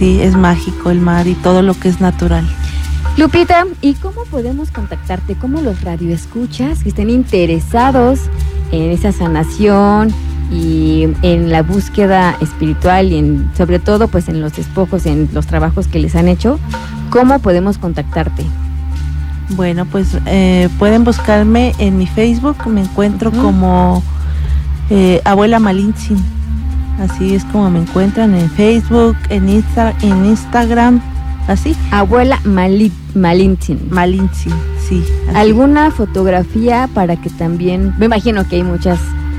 Sí, es mágico el mar y todo lo que es natural. Lupita, ¿y cómo podemos contactarte? ¿Cómo los radioescuchas que estén interesados en esa sanación y en la búsqueda espiritual y sobre todo pues en los despojos, en los trabajos que les han hecho? ¿Cómo podemos contactarte? Bueno, pues pueden buscarme en mi Facebook, me encuentro como Abuela Malintzin. Así es como me encuentran en Facebook, en Instagram, así. Abuela Malintzin. Malintzin, sí. Así. ¿Alguna fotografía para que también, me imagino que hay muchas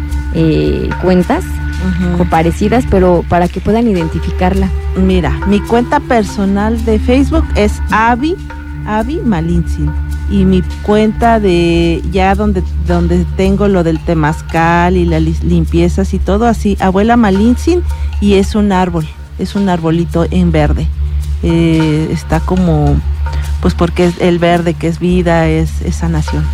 cuentas o parecidas, pero para que puedan identificarla? Mira, mi cuenta personal de Facebook es Avi Malintzin. Y mi cuenta de ya donde tengo lo del temazcal y las limpiezas y todo así, Abuela Malintzin, y es un arbolito en verde. Está como, pues porque es el verde que es vida, es sanación.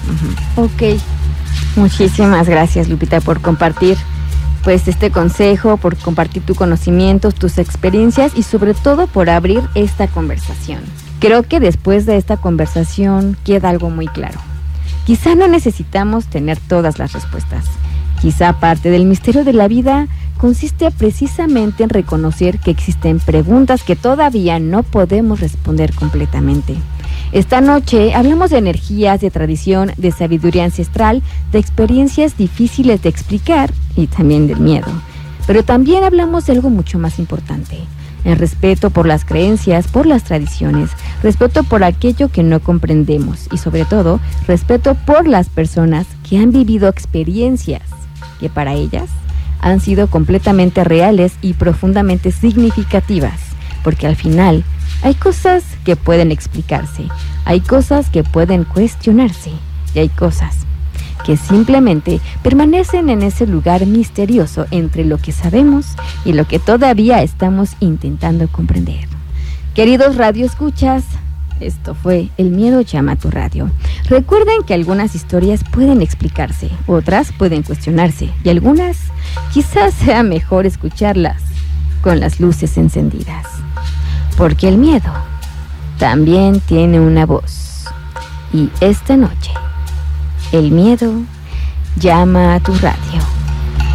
Ok, muchísimas gracias, Lupita, por compartir pues este consejo, por compartir tu conocimiento, tus experiencias y sobre todo por abrir esta conversación. Creo que después de esta conversación queda algo muy claro. Quizá no necesitamos tener todas las respuestas. Quizá parte del misterio de la vida consiste precisamente en reconocer que existen preguntas que todavía no podemos responder completamente. Esta noche hablamos de energías, de tradición, de sabiduría ancestral, de experiencias difíciles de explicar y también del miedo. Pero también hablamos de algo mucho más importante: el respeto por las creencias, por las tradiciones, respeto por aquello que no comprendemos y sobre todo, respeto por las personas que han vivido experiencias que para ellas han sido completamente reales y profundamente significativas, porque al final hay cosas que pueden explicarse, hay cosas que pueden cuestionarse y hay cosas que simplemente permanecen en ese lugar misterioso entre lo que sabemos y lo que todavía estamos intentando comprender. Queridos radioescuchas, esto fue El Miedo Llama a tu Radio. Recuerden que algunas historias pueden explicarse, otras pueden cuestionarse y algunas quizás sea mejor escucharlas con las luces encendidas. Porque el miedo también tiene una voz. Y esta noche, el miedo llama a tu radio.